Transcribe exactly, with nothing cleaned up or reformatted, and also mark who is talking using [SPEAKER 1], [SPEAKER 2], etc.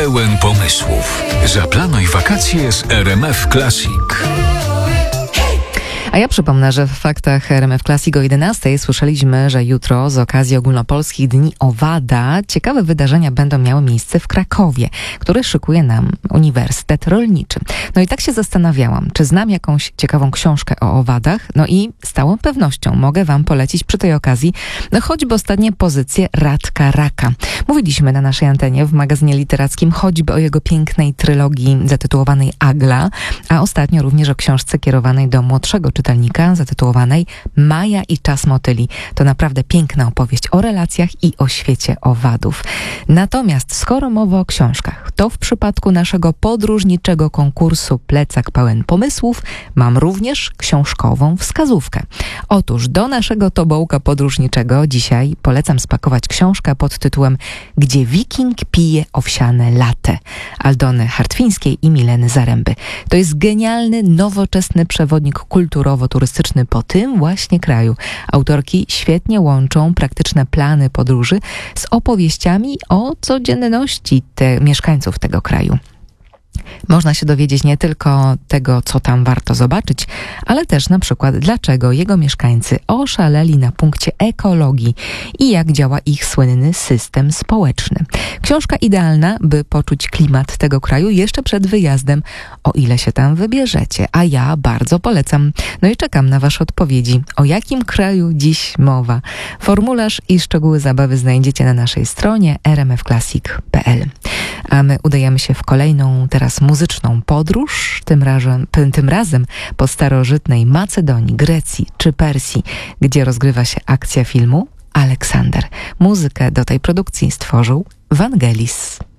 [SPEAKER 1] pełen pomysłów. Zaplanuj wakacje z R M F Classic.
[SPEAKER 2] A ja przypomnę, że w faktach R M F Classic o jedenastej słyszeliśmy, że jutro z okazji Ogólnopolskich Dni Owada ciekawe wydarzenia będą miały miejsce w Krakowie, który szykuje nam Uniwersytet Rolniczy. No i tak się zastanawiałam, czy znam jakąś ciekawą książkę o owadach? No i z całą pewnością mogę wam polecić przy tej okazji no choćby ostatnie pozycje Radka Raka. Mówiliśmy na naszej antenie w magazynie literackim choćby o jego pięknej trylogii zatytułowanej Agla, a ostatnio również o książce kierowanej do młodszego czytelnika zatytułowanej Maja i czas motyli. To naprawdę piękna opowieść o relacjach i o świecie owadów. Natomiast skoro mowa o książkach, to w przypadku naszego podróżniczego konkursu Plecak pełen pomysłów mam również książkową wskazówkę. Otóż do naszego tobołka podróżniczego dzisiaj polecam spakować książkę pod tytułem Gdzie wiking pije owsiane latte Aldony Hartwińskiej i Mileny Zaręby. To jest genialny, nowoczesny przewodnik kulturowo-turystyczny po tym właśnie kraju. Autorki świetnie łączą praktyczne plany podróży z opowieściami o codzienności te, mieszkańców tego kraju. Można się dowiedzieć nie tylko tego, co tam warto zobaczyć, ale też na przykład dlaczego jego mieszkańcy oszaleli na punkcie ekologii i jak działa ich słynny system społeczny. Książka idealna, by poczuć klimat tego kraju jeszcze przed wyjazdem, o ile się tam wybierzecie, a ja bardzo polecam. No i czekam na wasze odpowiedzi. O jakim kraju dziś mowa? Formularz i szczegóły zabawy znajdziecie na naszej stronie r m f classic kropka p l. A my udajemy się w kolejną teraz muzyczną podróż, tym razem, tym razem po starożytnej Macedonii, Grecji czy Persji, gdzie rozgrywa się akcja filmu Aleksander. Muzykę do tej produkcji stworzył Vangelis.